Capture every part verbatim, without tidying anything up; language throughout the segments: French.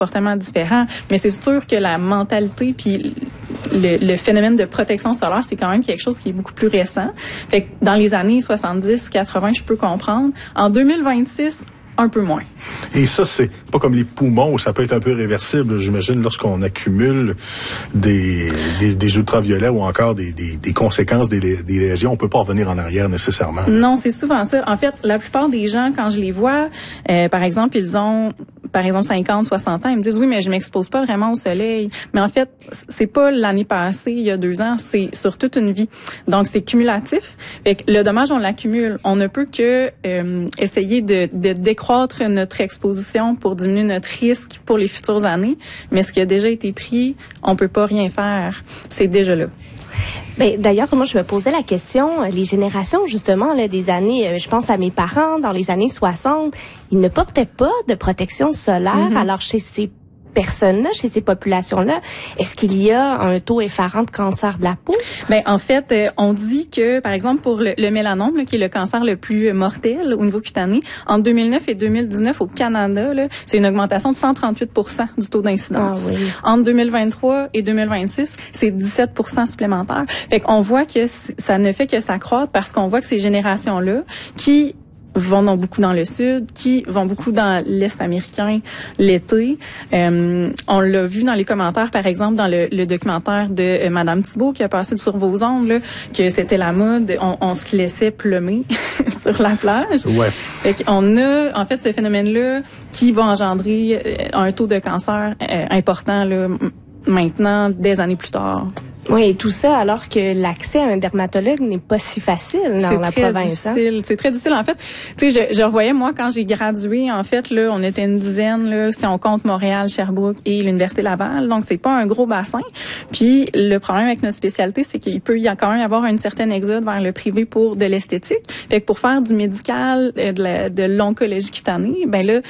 comportements différents. Mais c'est sûr que la mentalité puis le, le phénomène de protection solaire, c'est quand même quelque chose qui est beaucoup plus récent. Fait que dans les années soixante-dix, quatre-vingts, je peux comprendre. En deux mille vingt-six, un peu moins. Et ça, c'est pas comme les poumons où ça peut être un peu réversible, j'imagine, lorsqu'on accumule des, des, des ultraviolets ou encore des, des, des conséquences des, des lésions, on peut pas revenir en arrière nécessairement. Non, c'est souvent ça. En fait, la plupart des gens, quand je les vois, euh, par exemple, ils ont par exemple cinquante, soixante ans, ils me disent oui, mais je m'expose pas vraiment au soleil. Mais en fait, c'est pas l'année passée, il y a deux ans, c'est sur toute une vie. Donc c'est cumulatif. Fait que le dommage, on l'accumule. On ne peut que euh, essayer de, de décroître notre exposition pour diminuer notre risque pour les futures années. Mais ce qui a déjà été pris, on peut pas rien faire. C'est déjà là. Ben, d'ailleurs, moi, je me posais la question, les générations, justement, là, des années, je pense à mes parents, dans les années soixante, ils ne portaient pas de protection solaire. Mm-hmm. Alors, chez ces personnes-là, chez ces populations-là, est-ce qu'il y a un taux effarant de cancer de la peau? Ben en fait, euh, on dit que, par exemple, pour le, le mélanome, là, qui est le cancer le plus mortel au niveau cutané, en deux mille neuf et deux mille dix-neuf au Canada, là, c'est une augmentation de cent trente-huit pour cent du taux d'incidence. Ah, oui. Entre deux mille vingt-trois et deux mille vingt-six, c'est dix-sept pour cent supplémentaire. Fait qu'on voit que ça ne fait que s'accroître parce qu'on voit que ces générations-là, qui vont donc beaucoup dans le sud, qui vont beaucoup dans l'Est américain l'été. Euh, on l'a vu dans les commentaires, par exemple, dans le, le documentaire de euh, Madame Thibault qui a passé sur vos ondes, là, que c'était la mode, on, on se laissait plumer sur la plage. Ouais. Fait qu'on a, en fait, ce phénomène-là qui va engendrer un taux de cancer euh, important là, maintenant, des années plus tard. Oui, et tout ça alors que l'accès à un dermatologue n'est pas si facile dans la province. C'est très difficile. C'est très difficile. En fait, tu sais, je, je revoyais, moi, quand j'ai gradué, en fait, là, on était une dizaine, là, si on compte Montréal, Sherbrooke et l'Université Laval. Donc, c'est pas un gros bassin. Puis, le problème avec notre spécialité, c'est qu'il peut y a quand même avoir une certaine exode vers le privé pour de l'esthétique. Fait que pour faire du médical, de, la, de l'oncologie cutanée, ben là,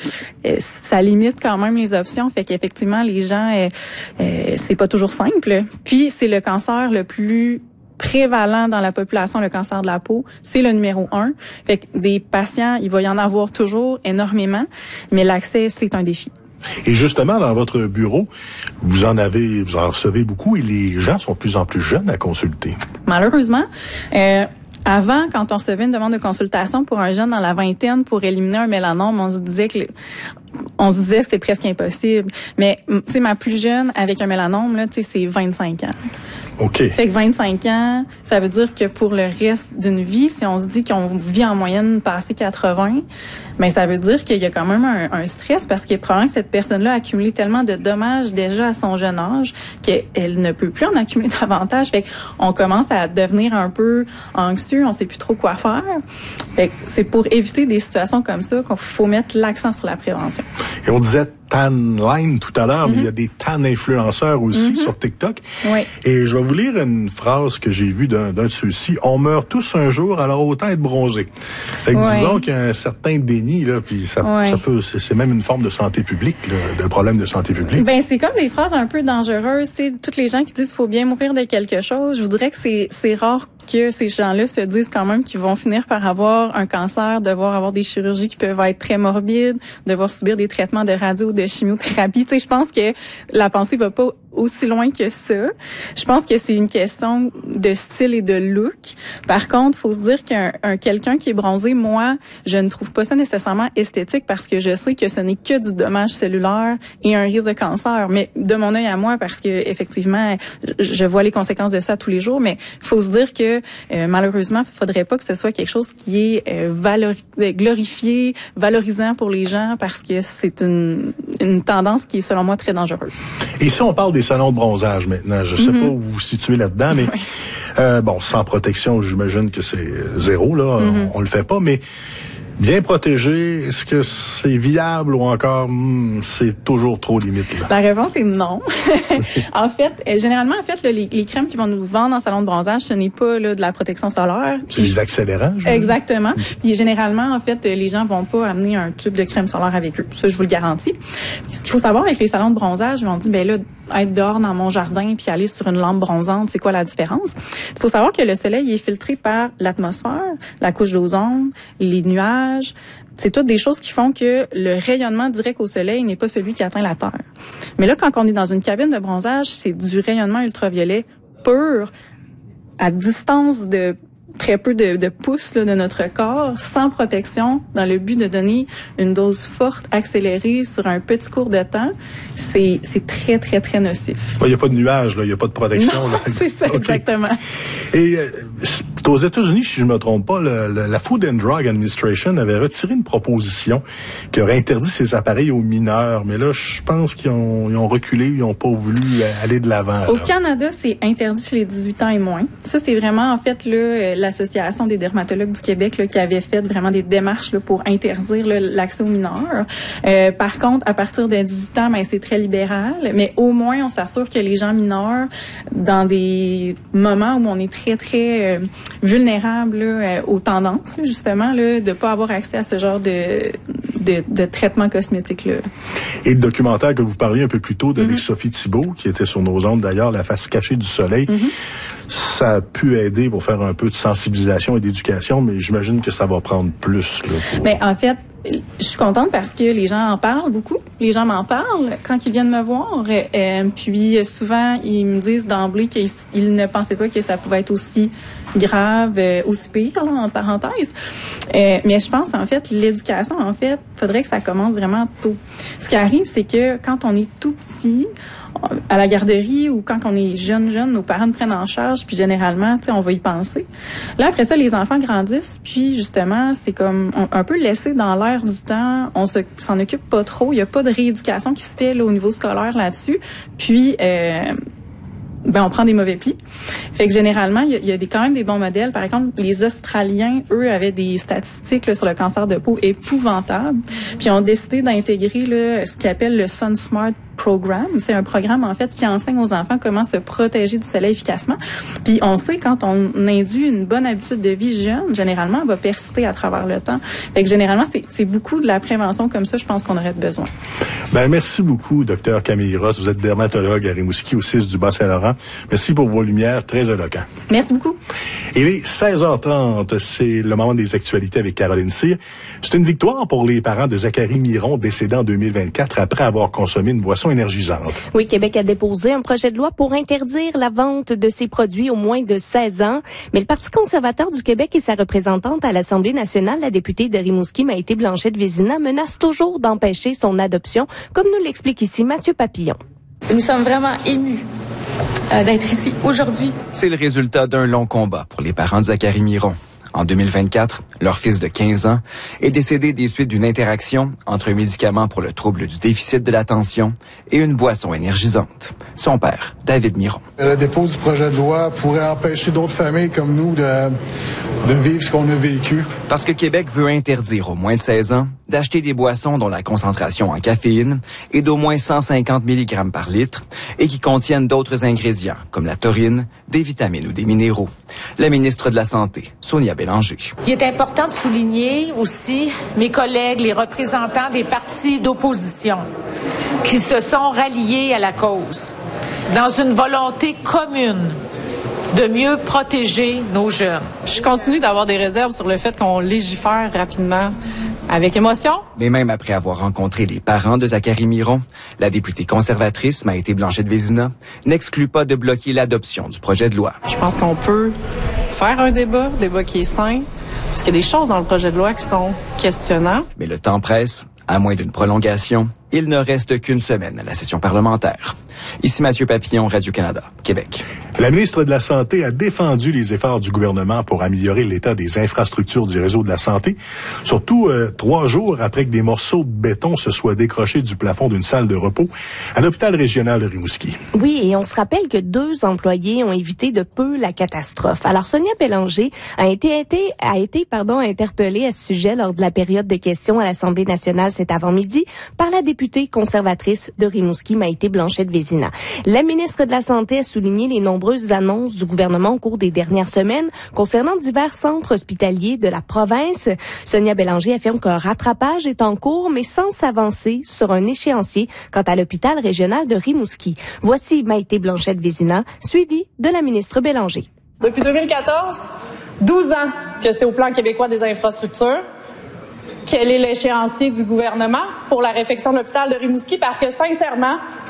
ça limite quand même les options. Fait qu'effectivement, les gens, euh, euh, c'est pas toujours simple. Puis, c'est le cancer le plus prévalent dans la population, le cancer de la peau, c'est le numéro un. Fait que des patients, il va y en avoir toujours énormément, mais l'accès, c'est un défi. Et justement, dans votre bureau, vous en avez, vous en recevez beaucoup et les gens sont de plus en plus jeunes à consulter. Malheureusement, euh, avant, quand on recevait une demande de consultation pour un jeune dans la vingtaine pour éliminer un mélanome, on se disait que le, on se disait que c'était presque impossible. Mais tu sais, ma plus jeune avec un mélanome là, tu sais, c'est vingt-cinq ans. OK. Fait que vingt-cinq ans, ça veut dire que pour le reste d'une vie, si on se dit qu'on vit en moyenne passé quatre-vingts, ben ça veut dire qu'il y a quand même un, un stress parce qu'il est probablement que cette personne-là a accumulé tellement de dommages déjà à son jeune âge qu'elle ne peut plus en accumuler davantage. Fait qu'on commence à devenir un peu anxieux, on sait plus trop quoi faire. Fait que c'est pour éviter des situations comme ça qu'il faut mettre l'accent sur la prévention. Et on disait tan line tout à l'heure, mm-hmm. mais il y a des tan influenceurs aussi mm-hmm. sur TikTok. Oui. Et je vais vous lire une phrase que j'ai vue d'un, d'un de ceux-ci. On meurt tous un jour, alors autant être bronzé. Fait que oui. disons qu'il y a un certain déni, là, puis ça, oui. ça peut, c'est, c'est même une forme de santé publique, là, de problème de santé publique. Ben, c'est comme des phrases un peu dangereuses, tu sais, toutes les gens qui disent qu'il faut bien mourir de quelque chose. Je vous dirais que c'est, c'est rare que ces gens-là se disent quand même qu'ils vont finir par avoir un cancer, devoir avoir des chirurgies qui peuvent être très morbides, devoir subir des traitements de radio, de chimiothérapie. Tu sais, je pense que la pensée va pas aussi loin que ça. Je pense que c'est une question de style et de look. Par contre, faut se dire qu'un un, quelqu'un qui est bronzé, moi, je ne trouve pas ça nécessairement esthétique parce que je sais que ce n'est que du dommage cellulaire et un risque de cancer. Mais de mon œil à moi, parce que effectivement, je vois les conséquences de ça tous les jours, mais faut se dire que euh, malheureusement, il faudrait pas que ce soit quelque chose qui est euh, valori- glorifié, valorisant pour les gens parce que c'est une, une tendance qui est selon moi très dangereuse. Et si on parle des salons de bronzage maintenant, je sais mm-hmm. pas où vous vous situez là-dedans, mais oui. euh, bon, sans protection, j'imagine que c'est zéro, là, mm-hmm. on, on le fait pas, mais bien protégé, est-ce que c'est viable ou encore hmm, c'est toujours trop limite là? La réponse est non. En fait, euh, généralement, en fait, là, les, les crèmes qu'ils vont nous vendre en salon de bronzage, ce n'est pas là, de la protection solaire. C'est des accélérants, je exactement. Puis généralement, en fait, les gens vont pas amener un tube de crème solaire avec eux. Ça, je vous le garantis. Puis, ce qu'il faut savoir avec les salons de bronzage, on dit ben là, être dehors dans mon jardin puis aller sur une lampe bronzante, c'est quoi la différence? Il faut savoir que le soleil est filtré par l'atmosphère, la couche d'ozone, les nuages, c'est toutes des choses qui font que le rayonnement direct au soleil n'est pas celui qui atteint la Terre. Mais là, quand on est dans une cabine de bronzage, c'est du rayonnement ultraviolet pur, à distance de très peu de, de pouces là, de notre corps, sans protection, dans le but de donner une dose forte, accélérée sur un petit court de temps. C'est, c'est très, très, très nocif. Il n'y a pas de nuages, il n'y a pas de protection. Non, là. C'est ça, okay. Exactement. Et euh, aux États-Unis, si je ne me trompe pas, le, le, la Food and Drug Administration avait retiré une proposition qui aurait interdit ces appareils aux mineurs. Mais là, je pense qu'ils ont, ils ont reculé, ils n'ont pas voulu aller de l'avant. Au là. Canada, c'est interdit chez les dix-huit ans et moins. Ça, c'est vraiment, en fait, là, l'Association des dermatologues du Québec là, qui avait fait vraiment des démarches là, pour interdire là, l'accès aux mineurs. Euh, par contre, à partir de dix-huit ans, ben, c'est très libéral, mais au moins, on s'assure que les gens mineurs, dans des moments où on est très, très euh, vulnérables là, aux tendances, là, justement, là, de pas avoir accès à ce genre de, de, de traitement cosmétique-là. Et le documentaire que vous parliez un peu plus tôt d'avec mm-hmm. Sophie Thibault, qui était sur nos ondes d'ailleurs, La face cachée du soleil, mm-hmm. ça a pu aider pour faire un peu de sensibilisation et d'éducation, mais j'imagine que ça va prendre plus. Là, pour... Ben, en fait, je suis contente parce que les gens en parlent beaucoup. Les gens m'en parlent quand ils viennent me voir. Euh, puis souvent, ils me disent d'emblée qu'ils ils ne pensaient pas que ça pouvait être aussi grave, euh, aussi pire, là, en parenthèse. Euh, mais je pense, en fait, l'éducation, en fait, faudrait que ça commence vraiment tôt. Ce qui arrive, c'est que quand on est tout petit, à la garderie ou quand on est jeune, jeune, nos parents nous prennent en charge, puis généralement, tu sais, on va y penser. Là, après ça, les enfants grandissent, puis justement, c'est comme on, un peu laissé dans l'air du temps. On se, s'en occupe pas trop. Il y a pas de rééducation qui se fait là, au niveau scolaire là-dessus. Puis, euh, ben on prend des mauvais plis. Fait que généralement, il y a, il y a des, quand même des bons modèles. Par exemple, les Australiens, eux, avaient des statistiques là, sur le cancer de peau épouvantables. Puis ont décidé d'intégrer là, ce qu'ils appellent le Sun Smart Programme. C'est un programme, en fait, qui enseigne aux enfants comment se protéger du soleil efficacement. Puis on sait, quand on induit une bonne habitude de vie jeune, généralement, elle va persister à travers le temps. Fait que généralement, c'est, c'est beaucoup de la prévention comme ça, je pense qu'on aurait besoin. Ben merci beaucoup, docteur Camille Ross. Vous êtes dermatologue à Rimouski, au six du Bas-Saint-Laurent. Merci pour vos lumières, très éloquents. Merci beaucoup. Il est seize heures trente, c'est le moment des actualités avec Caroline Cyr. C'est une victoire pour les parents de Zachary Miron, décédé en deux mille vingt-quatre après avoir consommé une boisson énergisante. Oui, Québec a déposé un projet de loi pour interdire la vente de ces produits aux moins de seize ans. Mais le Parti conservateur du Québec et sa représentante à l'Assemblée nationale, la députée de Rimouski, Maïté Blanchette-Vézina, menacent toujours d'empêcher son adoption, comme nous l'explique ici Mathieu Papillon. Nous sommes vraiment émus euh, d'être ici aujourd'hui. C'est le résultat d'un long combat pour les parents de Zachary Miron. En deux mille vingt-quatre, leur fils de quinze ans est décédé des suites d'une interaction entre un médicament pour le trouble du déficit de l'attention et une boisson énergisante. Son père, David Miron. Le dépôt du projet de loi pourrait empêcher d'autres familles comme nous de, de vivre ce qu'on a vécu. Parce que Québec veut interdire aux moins de seize ans d'acheter des boissons dont la concentration en caféine est d'au moins cent cinquante milligrammes par litre et qui contiennent d'autres ingrédients comme la taurine, des vitamines ou des minéraux. La ministre de la Santé, Sonia Bélanger. Il est important de souligner aussi mes collègues, les représentants des partis d'opposition qui se sont ralliés à la cause dans une volonté commune de mieux protéger nos jeunes. Je continue d'avoir des réserves sur le fait qu'on légifère rapidement avec émotion. Mais même après avoir rencontré les parents de Zachary Miron, la députée conservatrice Maïté Blanchette-Vézina n'exclut pas de bloquer l'adoption du projet de loi. Je pense qu'on peut faire un débat, un débat qui est sain, parce qu'il y a des choses dans le projet de loi qui sont questionnantes. Mais le temps presse. À moins d'une prolongation, il ne reste qu'une semaine à la session parlementaire. Ici Mathieu Papillon, Radio-Canada, Québec. La ministre de la Santé a défendu les efforts du gouvernement pour améliorer l'état des infrastructures du réseau de la santé, surtout euh, trois jours après que des morceaux de béton se soient décrochés du plafond d'une salle de repos à l'hôpital régional de Rimouski. Oui, et on se rappelle que deux employés ont évité de peu la catastrophe. Alors, Sonia Bélanger a été, été, a été pardon, interpellée à ce sujet lors de la période de questions à l'Assemblée nationale cet avant-midi par la députée conservatrice de Rimouski, Maïté Blanchette-Vézina. La ministre de la Santé a souligné les nombreuses annonces du gouvernement au cours des dernières semaines concernant divers centres hospitaliers de la province. Sonia Bélanger affirme qu'un rattrapage est en cours, mais sans s'avancer sur un échéancier quant à l'hôpital régional de Rimouski. Voici Maïté Blanchette-Vézina, suivie de la ministre Bélanger. Depuis deux mille quatorze, douze ans que c'est au plan québécois des infrastructures. quel est l'échéancier du gouvernement pour la réfection de l'hôpital de Rimouski? Parce que, sincèrement,